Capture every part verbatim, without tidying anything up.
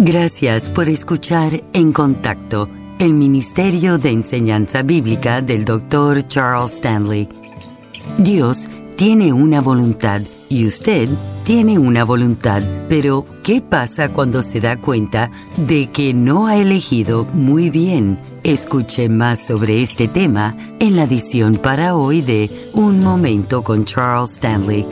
Gracias por escuchar En Contacto, el Ministerio de Enseñanza Bíblica del doctor Charles Stanley. Dios tiene una voluntad y usted tiene una voluntad, pero ¿qué pasa cuando se da cuenta de que no ha elegido muy bien? Escuche más sobre este tema en la edición para hoy de Un Momento con Charles Stanley.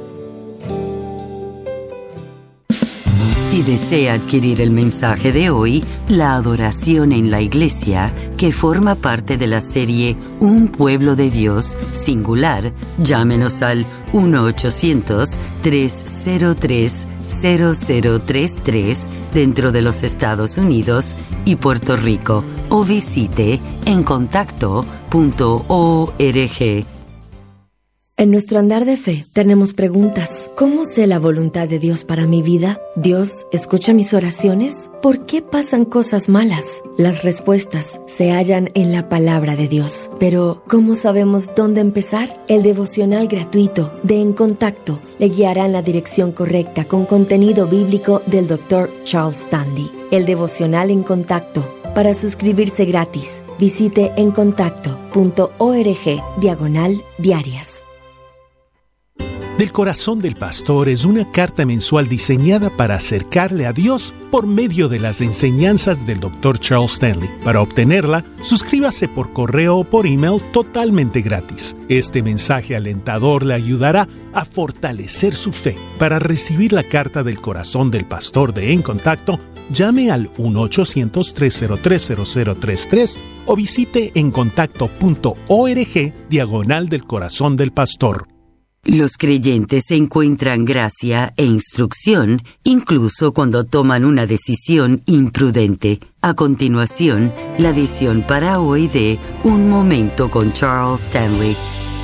Si desea adquirir el mensaje de hoy, La Adoración en la Iglesia, que forma parte de la serie Un Pueblo de Dios, singular, llámenos al uno ochocientos, tres cero tres, cero cero tres tres dentro de los Estados Unidos y Puerto Rico o visite en contacto punto org. En nuestro andar de fe tenemos preguntas. ¿Cómo sé la voluntad de Dios para mi vida? ¿Dios escucha mis oraciones? ¿Por qué pasan cosas malas? Las respuestas se hallan en la palabra de Dios. Pero, ¿cómo sabemos dónde empezar? El devocional gratuito de En Contacto le guiará en la dirección correcta con contenido bíblico del doctor Charles Stanley. El devocional En Contacto. Para suscribirse gratis, visite en contacto punto org diagonal diarias. Del Corazón del Pastor es una carta mensual diseñada para acercarle a Dios por medio de las enseñanzas del doctor Charles Stanley. Para obtenerla, suscríbase por correo o por email totalmente gratis. Este mensaje alentador le ayudará a fortalecer su fe. Para recibir la carta del Corazón del Pastor de En Contacto, llame al uno ochocientos, tres cero tres, cero cero tres tres o visite en contacto punto org diagonal del Corazón del Pastor. Los creyentes encuentran gracia e instrucción incluso cuando toman una decisión imprudente. A continuación, la edición para hoy de Un Momento con Charles Stanley.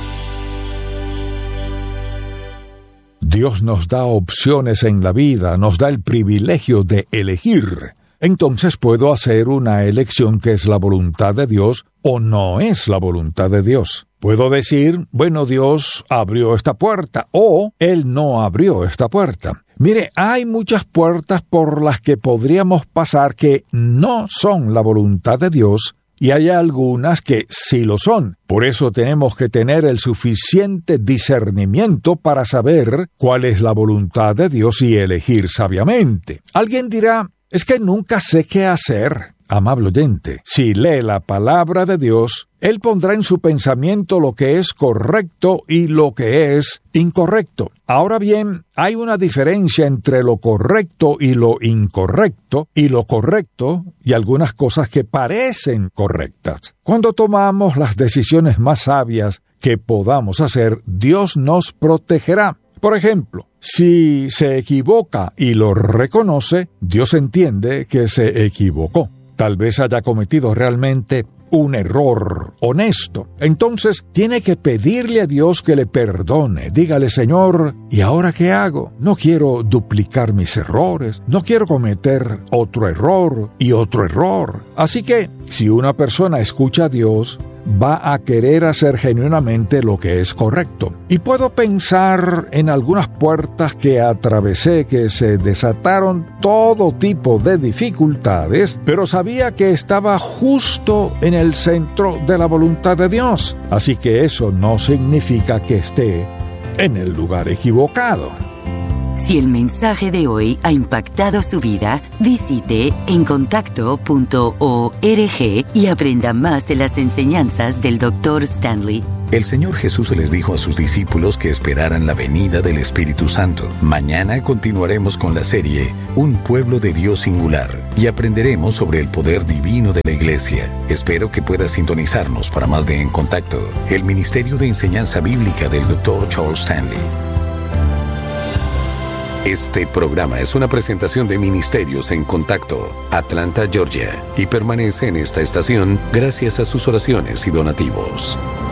Dios nos da opciones en la vida, nos da el privilegio de elegir. Entonces puedo hacer una elección que es la voluntad de Dios o no es la voluntad de Dios. Puedo decir, bueno, Dios abrió esta puerta o Él no abrió esta puerta. Mire, hay muchas puertas por las que podríamos pasar que no son la voluntad de Dios y hay algunas que sí lo son. Por eso tenemos que tener el suficiente discernimiento para saber cuál es la voluntad de Dios y elegir sabiamente. Alguien dirá, es que nunca sé qué hacer. Amable oyente, si lee la palabra de Dios, Él pondrá en su pensamiento lo que es correcto y lo que es incorrecto. Ahora bien, hay una diferencia entre lo correcto y lo incorrecto, y lo correcto y algunas cosas que parecen correctas. Cuando tomamos las decisiones más sabias que podamos hacer, Dios nos protegerá. Por ejemplo, si se equivoca y lo reconoce, Dios entiende que se equivocó. Tal vez haya cometido realmente un error honesto. Entonces, tiene que pedirle a Dios que le perdone. Dígale, Señor, ¿y ahora qué hago? No quiero duplicar mis errores. No quiero cometer otro error y otro error. Así que, si una persona escucha a Dios, va a querer hacer genuinamente lo que es correcto. Y puedo pensar en algunas puertas que atravesé que se desataron todo tipo de dificultades, pero sabía que estaba justo en el centro de la voluntad de Dios. Así que eso no significa que esté en el lugar equivocado. Si el mensaje de hoy ha impactado su vida, visite en contacto punto org y aprenda más de las enseñanzas del doctor Stanley. El Señor Jesús les dijo a sus discípulos que esperaran la venida del Espíritu Santo. Mañana continuaremos con la serie Un Pueblo de Dios Singular y aprenderemos sobre el poder divino de la Iglesia. Espero que pueda sintonizarnos para más de En Contacto, el Ministerio de Enseñanza Bíblica del doctor Charles Stanley. Este programa es una presentación de Ministerios en Contacto, Atlanta, Georgia, y permanece en esta estación gracias a sus oraciones y donativos.